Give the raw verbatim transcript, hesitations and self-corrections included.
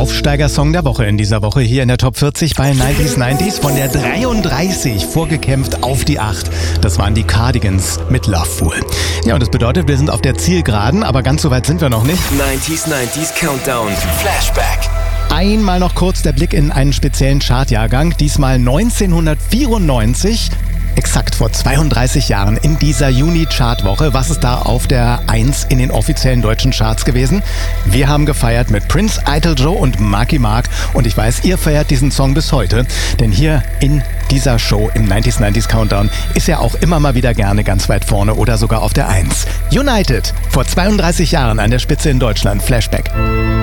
Aufsteigersong der Woche in dieser Woche hier in der Top vierzig bei neunzig neunzig. Von der dreiunddreißig vorgekämpft auf die acht. Das waren die Cardigans mit Love Fool. Ja, und das bedeutet, wir sind auf der Zielgeraden, aber ganz so weit sind wir noch nicht. neunzig neunzig Countdown Flashback. Einmal noch kurz der Blick in einen speziellen Chartjahrgang. Diesmal neunzehnhundertvierundneunzig. Exakt vor zweiunddreißig Jahren in dieser Juni-Chartwoche. Was ist da auf der eins in den offiziellen deutschen Charts gewesen? Wir haben gefeiert mit Prince, Idol Joe und Marky Mark. Und ich weiß, ihr feiert diesen Song bis heute. Denn hier in dieser Show im neunzig neunzig Countdown ist er auch immer mal wieder gerne ganz weit vorne oder sogar auf der eins. United, vor zweiunddreißig Jahren an der Spitze in Deutschland. Flashback.